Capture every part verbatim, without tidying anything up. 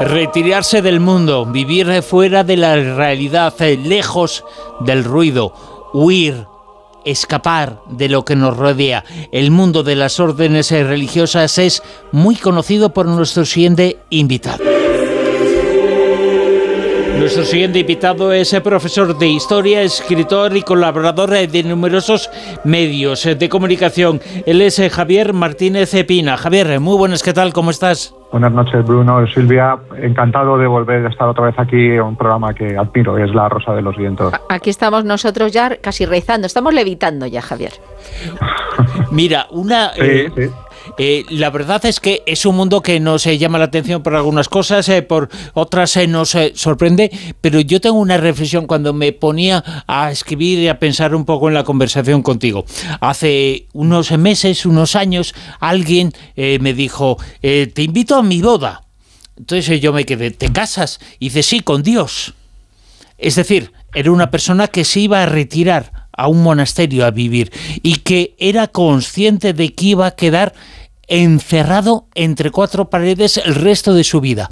retirarse del mundo, vivir fuera de la realidad, lejos del ruido, huir, escapar de lo que nos rodea. El mundo de las órdenes religiosas es muy conocido por nuestro siguiente invitado. Nuestro siguiente invitado es el profesor de Historia, escritor y colaborador de numerosos medios de comunicación. Él es Javier Martínez Pina. Javier, muy buenas, ¿qué tal? ¿Cómo estás? Buenas noches, Bruno. Silvia, encantado de volver a estar otra vez aquí en un programa que admiro, es La Rosa de los Vientos. Aquí estamos nosotros ya casi rezando, estamos levitando ya, Javier. Mira, una... Sí, eh, sí. Eh, la verdad es que es un mundo que nos eh, llama la atención por algunas cosas, eh, por otras eh, nos eh, sorprende, pero yo tengo una reflexión cuando me ponía a escribir y a pensar un poco en la conversación contigo. Hace unos meses, unos años, alguien eh, me dijo, eh, te invito a mi boda. Entonces eh, yo me quedé, ¿te casas? Y dice, sí, con Dios. Es decir, era una persona que se iba a retirar a un monasterio a vivir y que era consciente de que iba a quedar encerrado entre cuatro paredes el resto de su vida.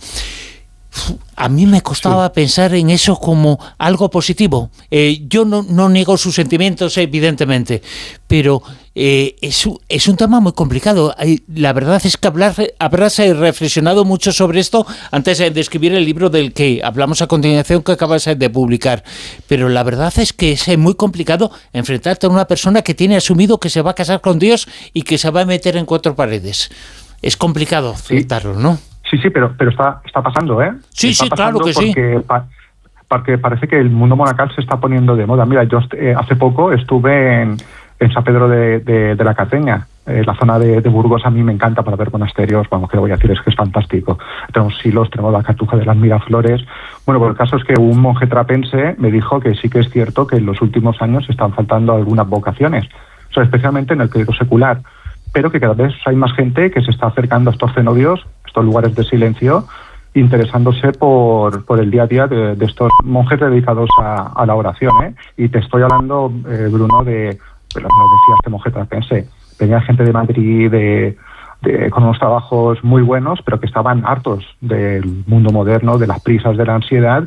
A mí me costaba sí. pensar en eso como algo positivo. Eh, yo no, no niego sus sentimientos, evidentemente, pero eh, es, es un tema muy complicado. La verdad es que hablar, habrás reflexionado mucho sobre esto antes de escribir el libro del que hablamos a continuación, que acabas de publicar. Pero la verdad es que es muy complicado enfrentarte a una persona que tiene asumido que se va a casar con Dios y que se va a meter en cuatro paredes. Es complicado aceptarlo, ¿no? Sí, sí, pero, pero está, está pasando, ¿eh? Sí, está sí, claro que porque, sí. Pa, porque parece que el mundo monacal se está poniendo de moda. Mira, yo eh, hace poco estuve en, en San Pedro de, de, de la Cardeña. Eh, la zona de, de Burgos a mí me encanta para ver monasterios. Vamos, que lo voy a decir, es que es fantástico. Tenemos Silos, tenemos la Cartuja de las Miraflores. Bueno, pues el caso es que un monje trapense me dijo que sí que es cierto que en los últimos años están faltando algunas vocaciones, o sea, especialmente en el clero secular, pero que cada vez hay más gente que se está acercando a estos cenobios, estos lugares de silencio, interesándose por, por el día a día de, de estos monjes dedicados a, a la oración, ¿eh? Y te estoy hablando, eh, Bruno, de, pero nos decía este monje trapense, venía gente de Madrid, de, de, con unos trabajos muy buenos, pero que estaban hartos del mundo moderno, de las prisas, de la ansiedad,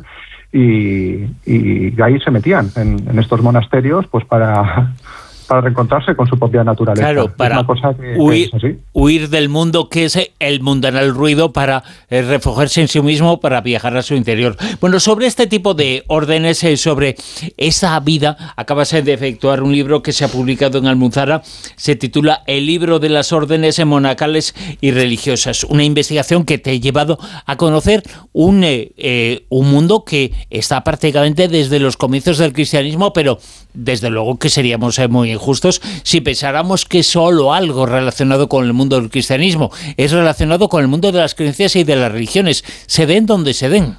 y, y ahí se metían en, en estos monasterios pues para... para reencontrarse con su propia naturaleza. Claro, para es una cosa que, huir, que es así. huir del mundo que es el mundanal ruido para eh, refugiarse en sí mismo, para viajar a su interior. Bueno, sobre este tipo de órdenes, eh, sobre esa vida, acabas de efectuar un libro que se ha publicado en Almuzara, se titula El libro de las órdenes monacales y religiosas, una investigación que te ha llevado a conocer un, eh, eh, un mundo que está prácticamente desde los comienzos del cristianismo, pero desde luego que seríamos eh, muy injustos si pensáramos que solo algo relacionado con el mundo del cristianismo es relacionado con el mundo de las creencias y de las religiones. Se den donde se den.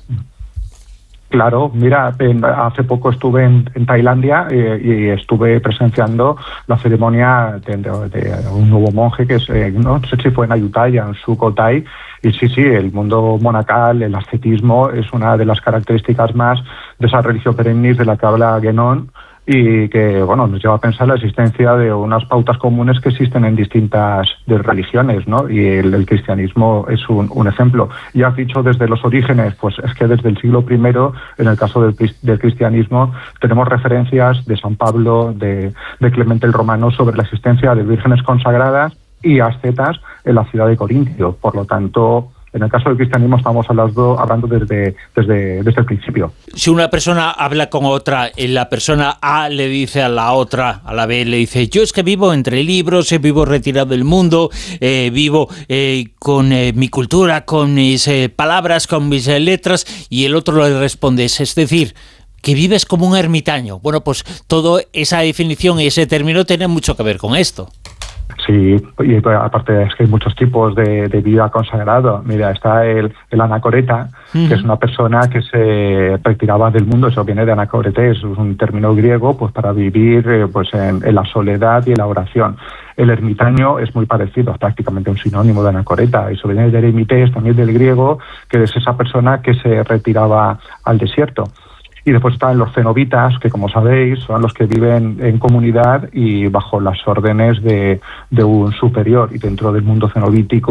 Claro, mira, en, hace poco estuve en, en Tailandia eh, y estuve presenciando la ceremonia de, de, de un nuevo monje que es, eh, no sé si fue en Ayutthaya, en Sukhothai, y sí, sí, el mundo monacal, el ascetismo es una de las características más de esa religión perennis de la que habla Guénon, y que, bueno, nos lleva a pensar la existencia de unas pautas comunes que existen en distintas de religiones, ¿no? Y el, el cristianismo es un, un ejemplo. Y has dicho desde los orígenes, pues es que desde el siglo primero, en el caso del, del cristianismo, tenemos referencias de San Pablo, de, de Clemente el Romano, sobre la existencia de vírgenes consagradas y ascetas en la ciudad de Corintio. Por lo tanto, en el caso del cristianismo estamos hablando, hablando desde, desde, desde el principio. Si una persona habla con otra, la persona A le dice a la otra, a la B, le dice, yo es que vivo entre libros, vivo retirado del mundo, eh, vivo eh, con eh, mi cultura, con mis eh, palabras, con mis eh, letras, y el otro le responde, es decir, que vives como un ermitaño. Bueno, pues toda esa definición y ese término tiene mucho que ver con esto. Sí, y aparte es que hay muchos tipos de, de vida consagrado. Mira, está el, el anacoreta, uh-huh. que es una persona que se retiraba del mundo, eso viene de anacoretes, es un término griego pues para vivir eh, pues en, en la soledad y en la oración. El ermitaño es muy parecido, es prácticamente un sinónimo de anacoreta, eso viene de eremites, también del griego, que es esa persona que se retiraba al desierto. Y después están los cenobitas, que como sabéis son los que viven en comunidad y bajo las órdenes de, de un superior. Y dentro del mundo cenobítico